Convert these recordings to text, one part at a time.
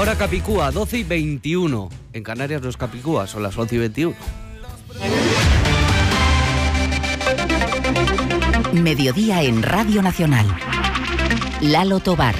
Hora Capicúa, 12:21. En Canarias no es Capicúa, son las 11:21. Mediodía en Radio Nacional. Lalo Tobar.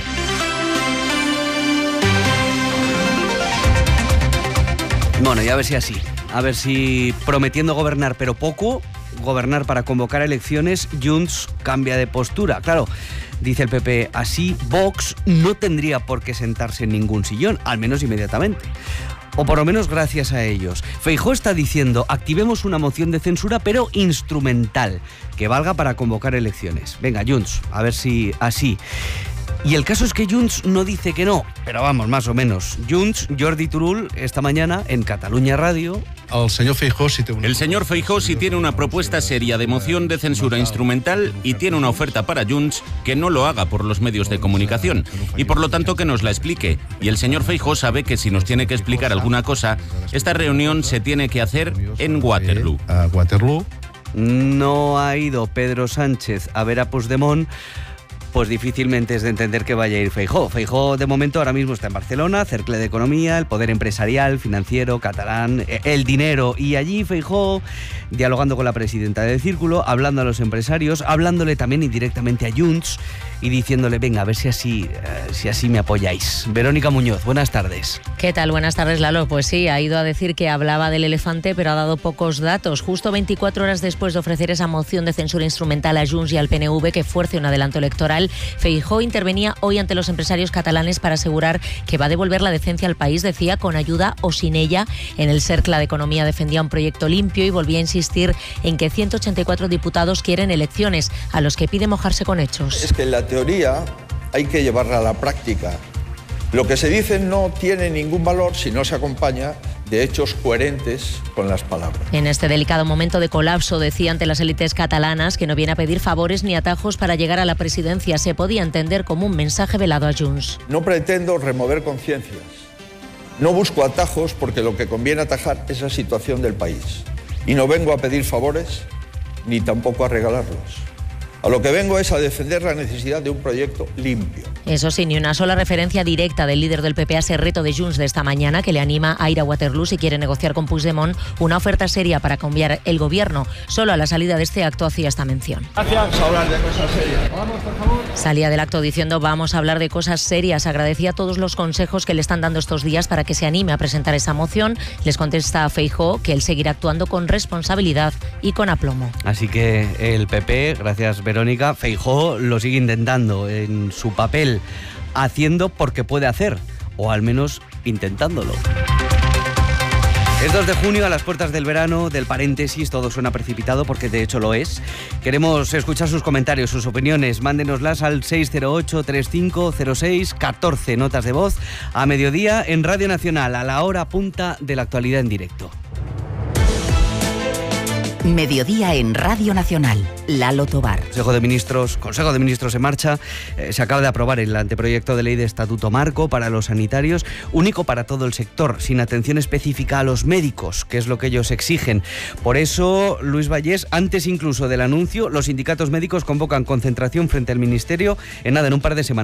Bueno, y a ver si así. A ver si prometiendo gobernar, pero poco, gobernar para convocar elecciones, Junts cambia de postura. Claro, dice el PP, así Vox no tendría por qué sentarse en ningún sillón, al menos inmediatamente. O por lo menos gracias a ellos. Feijóo está diciendo, activemos una moción de censura, pero instrumental, que valga para convocar elecciones. Venga, Junts, a ver si así. Y el caso es que Junts no dice que no, pero vamos, más o menos. Junts, Jordi Turull, esta mañana en Catalunya Radio. El señor Feijóo sí tiene una propuesta seria de moción de censura instrumental y tiene una oferta para Junts que no lo haga por los medios de comunicación y por lo tanto que nos la explique. Y el señor Feijóo sabe que si nos tiene que explicar alguna cosa, esta reunión se tiene que hacer en Waterloo. No ha ido Pedro Sánchez a ver a Puigdemont, pues difícilmente es de entender que vaya a ir Feijóo. Feijóo, de momento, ahora mismo está en Barcelona, cercle de economía, el poder empresarial, financiero, catalán, el dinero. Y allí Feijóo, dialogando con la presidenta del Círculo, hablando a los empresarios, hablándole también indirectamente a Junts y diciéndole, venga, a ver si así me apoyáis. Verónica Muñoz, buenas tardes. ¿Qué tal? Buenas tardes, Lalo. Pues sí, ha ido a decir que hablaba del elefante, pero ha dado pocos datos. Justo 24 horas después de ofrecer esa moción de censura instrumental a Junts y al PNV que fuerce un adelanto electoral, Feijóo intervenía hoy ante los empresarios catalanes para asegurar que va a devolver la decencia al país, decía, con ayuda o sin ella. En el cercle de economía defendía un proyecto limpio y volvía a insistir en que 184 diputados quieren elecciones, a los que pide mojarse con hechos. Es que en la teoría hay que llevarla a la práctica. Lo que se dice no tiene ningún valor si no se acompaña de hechos coherentes con las palabras. En este delicado momento de colapso, decía ante las élites catalanas que no viene a pedir favores ni atajos para llegar a la presidencia. Se podía entender como un mensaje velado a Junts. No pretendo remover conciencias. No busco atajos porque lo que conviene atajar es la situación del país. Y no vengo a pedir favores ni tampoco a regalarlos. A lo que vengo es a defender la necesidad de un proyecto limpio. Eso sí, ni una sola referencia directa del líder del PP a ese reto de Junts de esta mañana, que le anima a ir a Waterloo si quiere negociar con Puigdemont una oferta seria para cambiar el gobierno. Solo a la salida de este acto hacía esta mención. Gracias. A hablar de cosas serias. Vamos, por favor. Salía del acto diciendo, vamos a hablar de cosas serias. Agradecía todos los consejos que le están dando estos días para que se anime a presentar esa moción. Les contesta a Feijóo que él seguirá actuando con responsabilidad y con aplomo. Así que el PP, gracias Verónica, Feijóo lo sigue intentando en su papel, haciendo porque puede hacer, o al menos intentándolo. Es 2 de junio, a las puertas del verano, del paréntesis, todo suena precipitado porque de hecho lo es. Queremos escuchar sus comentarios, sus opiniones. Mándenoslas al 608-3506-14, notas de voz, a mediodía en Radio Nacional, a la hora punta de la actualidad en directo. Mediodía en Radio Nacional. Lalo Tobar. Consejo de Ministros en marcha. Se acaba de aprobar el anteproyecto de ley de estatuto marco para los sanitarios, único para todo el sector, sin atención específica a los médicos, que es lo que ellos exigen. Por eso, Luis Vallés, antes incluso del anuncio, los sindicatos médicos convocan concentración frente al Ministerio en un par de semanas.